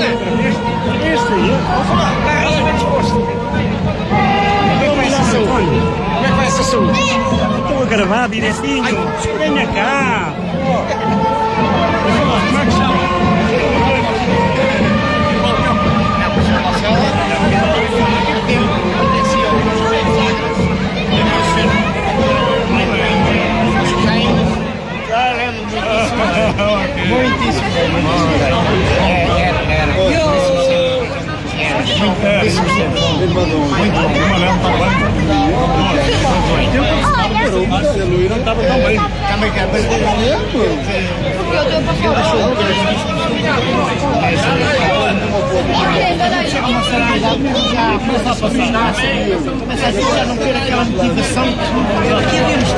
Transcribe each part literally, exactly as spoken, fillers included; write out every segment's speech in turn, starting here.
Este aí? Está bem disposto. Como é que vai essa saúde? Como é que vai essa saúde? Estou a gravar direitinho. Venha cá. Como é que chama? Muitíssimo bem, muitíssimo bem. Era, era. Muitíssimo bem. Muito bom. O Manel está bem. Ele não estava tão bem. Também quer bem. Porque eu deu para fora. Começa a passar. Começa a já não ter aquela motivação que devemos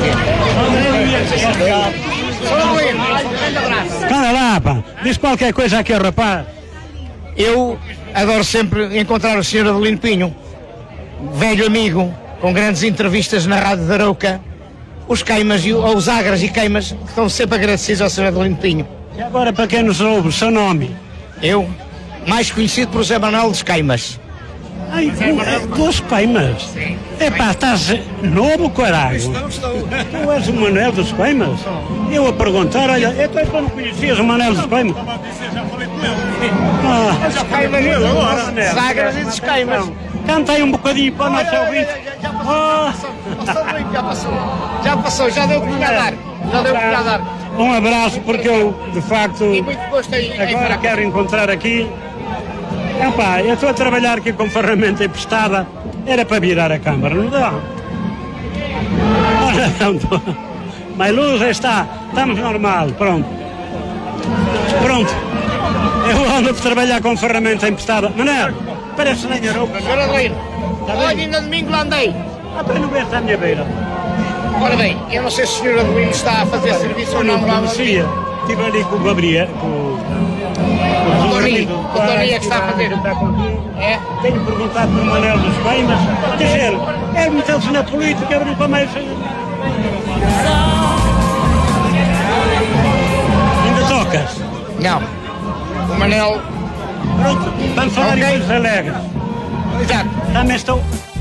ter. Calma lá, pá. Diz qualquer coisa aqui ao rapaz. Eu adoro sempre encontrar o senhor Adelino Pinho, velho amigo, com grandes entrevistas na Rádio da Arouca. Os queimas, ou os agras e queimas, que estão sempre agradecidos ao senhor Adelino Pinho. E agora, para quem nos ouve, o seu nome? Eu, mais conhecido por José Manuel dos Queimas. Ai, dos Queimas? Sim. Epá, estás novo, caralho. Estou, estou. Tu és o Manuel dos Queimas? Eu a perguntar, olha, então é para não conhecias o Manuel dos Queimas? Já falei com ele. Ah, os Queimas dele agora. Dos Agras e dos Queimas. Canta aí um bocadinho para o nosso ouvinte. Já passou, já passou. Já passou, já deu para dar. Já deu para dar. Um abraço, porque eu, de facto, agora quero encontrar aqui. Epá, eu estou a trabalhar aqui com ferramenta emprestada, era para virar a câmara, não dá? Olha, não estou. Mas luz está, estamos normal, pronto. Pronto. Eu ando a trabalhar com ferramenta emprestada. Manel, parece nem Arouca. senhor Adelino, hoje ainda domingo lá andei. Ah, para não ver está à minha beira. Ora bem, eu não sei se o senhor Adelino está a fazer serviço ou não. Não conhecia. Estive ali com o Gabriel, com o Tony, o Tony é que está a fazer. É? Tenho perguntado para o Manel dos Queimas. Quer dizer, é meteu-se na política, nunca mais. Ainda tocas? Não. O Manel. Pronto, vamos falar em coisas alegres. Exato. Também estou.